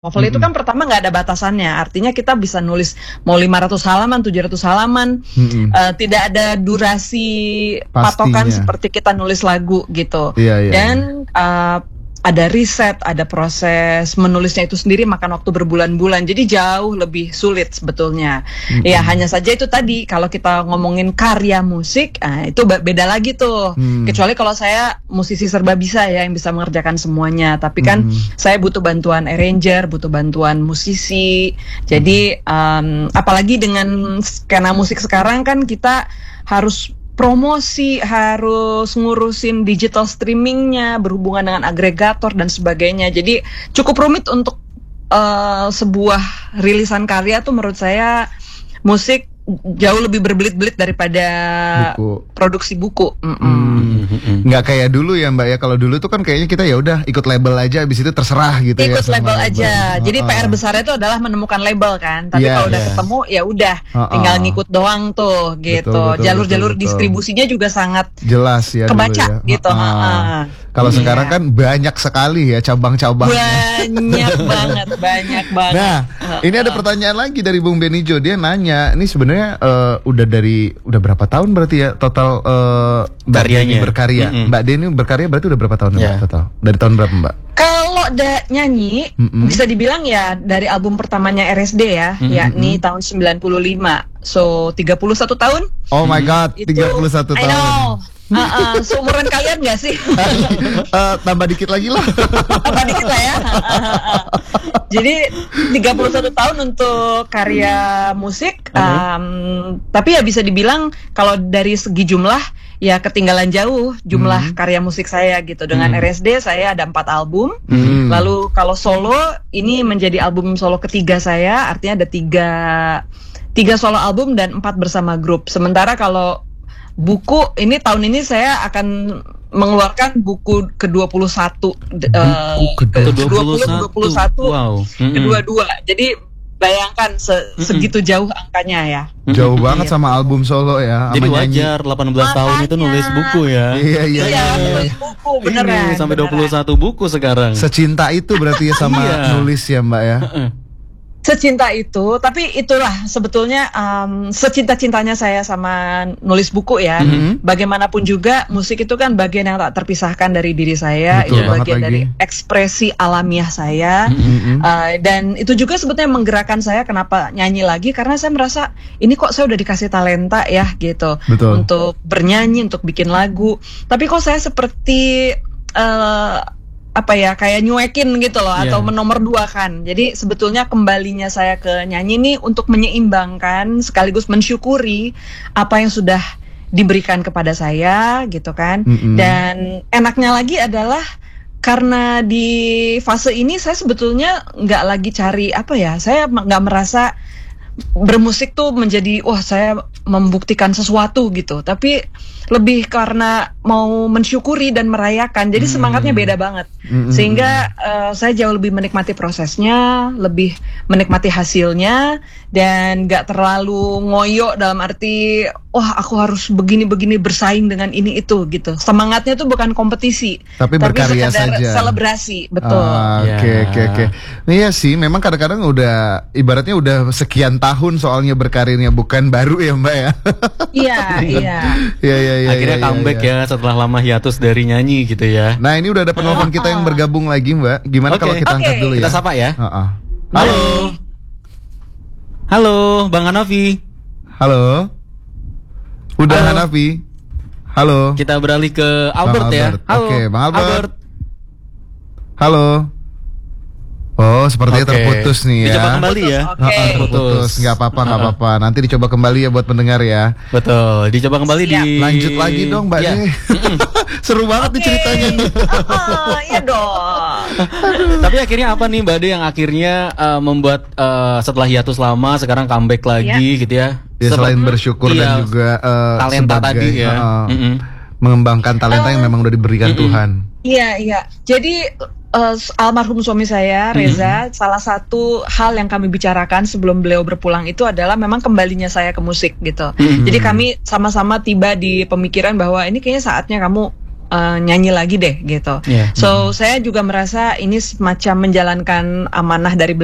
Novel itu kan pertama nggak ada batasannya, artinya kita bisa nulis mau 500 halaman, 700 halaman, tidak ada durasi patokan seperti kita nulis lagu gitu. Dan ada riset, ada proses menulisnya itu sendiri makan waktu berbulan-bulan, jadi jauh lebih sulit sebetulnya. Ya hanya saja itu tadi, kalau kita ngomongin karya musik, itu beda lagi tuh. Kecuali kalau saya musisi serba bisa ya, yang bisa mengerjakan semuanya. Tapi kan saya butuh bantuan arranger, butuh bantuan musisi. Jadi apalagi dengan skena musik sekarang kan kita harus promosi, harus ngurusin digital streamingnya, berhubungan dengan agregator dan sebagainya. Jadi cukup rumit untuk sebuah rilisan karya tuh menurut saya musik jauh lebih berbelit-belit daripada produksi buku. Nggak kayak dulu ya Mbak ya. Kalau dulu tuh kan kayaknya kita ya udah ikut label aja, abis itu terserah gitu ya. Ikut label aja. Jadi PR besarnya itu adalah menemukan label kan. Tapi kalau udah ketemu ya udah tinggal ngikut doang tuh gitu. Jalur-jalur distribusinya juga sangat jelas ya. Kebaca gitu. Kalau sekarang kan banyak sekali ya cabang-cabangnya. Banyak banget. Nah, ini ada pertanyaan lagi dari Bung Benijo. Dia nanya, ini sebenarnya udah berapa tahun berarti ya total Mbak Deni berkarya? Mbak Deni berkarya berarti udah berapa tahun Mbak total? Dari tahun berapa Mbak? Kalau nyanyi bisa dibilang ya dari album pertamanya RSD ya, yakni tahun 95. So 31 tahun. Oh my god, 31 tahun. I know. Seumuran kalian gak sih? Tambah dikit lagi lah. Tambah dikit lah ya. Jadi 31 tahun untuk karya musik. Tapi ya bisa dibilang kalau dari segi jumlah ya ketinggalan jauh jumlah karya musik saya gitu. Dengan RSD saya ada 4 album. Lalu kalau solo ini menjadi album solo ketiga saya. Artinya ada 3 solo album dan 4 bersama grup. Sementara kalau buku ini tahun ini saya akan mengeluarkan buku ke-21 Wow. Kedua-dua. Jadi bayangkan segitu jauh angkanya ya. Jauh banget sama album solo ya. Jadi wajar 18 tahun itu nulis buku ya. Iya, nulis buku beneran. Ini sampai 21 buku sekarang. Secinta itu berarti ya sama nulis ya Mbak ya. Secinta itu, tapi itulah sebetulnya secinta-cintanya saya sama nulis buku ya. Bagaimanapun juga musik itu kan bagian yang tak terpisahkan dari diri saya. Betul, itu bagian dari ekspresi alamiah saya. Dan itu juga sebetulnya menggerakkan saya kenapa nyanyi lagi, karena saya merasa ini kok saya udah dikasih talenta ya gitu. Untuk bernyanyi, untuk bikin lagu. Tapi kok saya seperti kayak nyuekin gitu loh, atau menomor 2 kan. Jadi sebetulnya kembalinya saya ke nyanyi ini untuk menyeimbangkan sekaligus mensyukuri apa yang sudah diberikan kepada saya gitu kan. Dan enaknya lagi adalah karena di fase ini saya sebetulnya nggak lagi cari saya nggak merasa bermusik tuh menjadi saya membuktikan sesuatu gitu, tapi lebih karena mau mensyukuri dan merayakan. Jadi semangatnya beda banget. Sehingga saya jauh lebih menikmati prosesnya, lebih menikmati hasilnya, dan gak terlalu ngoyo dalam arti aku harus begini-begini bersaing dengan ini itu gitu. Semangatnya tuh bukan kompetisi, tapi berkarya saja, selebrasi. Betul. Oke. Iya sih, memang kadang-kadang udah ibaratnya udah sekian tahun soalnya berkarirnya, bukan baru ya Mbak ya. Iya. Akhirnya comeback ya setelah lama hiatus dari nyanyi gitu ya. Nah, ini udah ada penelpon kita yang bergabung lagi Mbak. Gimana kalau kita angkat dulu ya? Kita sapa ya. Halo, Bang Hanafi. Halo. Udah Hanafi. Halo. Kita beralih ke Albert ya. Halo. Oke, Bang Albert. Halo. Oh, sepertinya terputus nih ya. Dicoba kembali ya. Terputus. Nggak apa-apa. Nanti dicoba kembali ya buat pendengar ya. Betul. Dicoba kembali lanjut lagi dong Mbak. Seru banget nih ceritanya. Iya dong. Tapi akhirnya apa nih Mbak De yang akhirnya membuat setelah hiatus lama sekarang comeback lagi gitu ya? Selain bersyukur dan juga talenta tadi ya. Mengembangkan talenta yang memang udah diberikan Tuhan. Iya. Jadi almarhum suami saya Reza, salah satu hal yang kami bicarakan sebelum beliau berpulang itu adalah memang kembalinya saya ke musik gitu. Jadi kami sama-sama tiba di pemikiran bahwa ini kayaknya saatnya kamu nyanyi lagi deh gitu. So saya juga merasa ini semacam menjalankan amanah dari